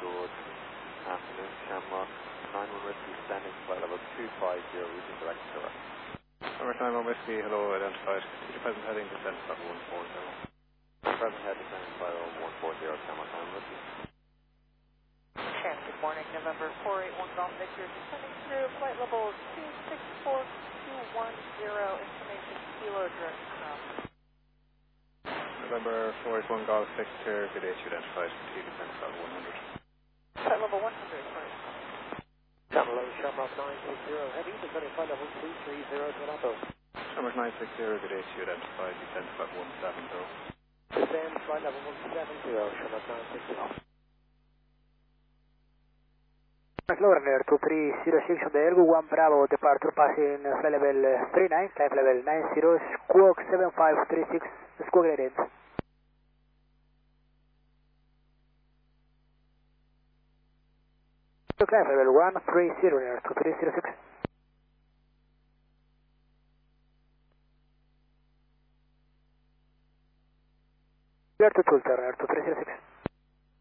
Good afternoon, Shamrock 91 Whiskey, standing flight level 250, reaching direct to us. Summer 91 Whiskey, hello, identified. To the present heading, descent flight 140. Present head descending flight level 140, Shamrock 91 Whiskey. Shan, good morning, November 481 Golf Victor, descending through flight level 264210, information kilo direct cross. November 481 Golf Victor, good day to you, identified. To descent flight 100. Flight level 100, sorry. Channel 11, Shamrock 960 Heavy, descending flight level 230 Toronto. Shamrock 960, good day to you, identified. Descent flight 170. Descend flight level 170, Shamrock 960. McLaurin 2306 on the Ergo 1 Bravo, departure passing flight level 39, climb level 90, squawk 7536, squawk gradient. Climb level 130, 2306. Clear to Tulter, 2306.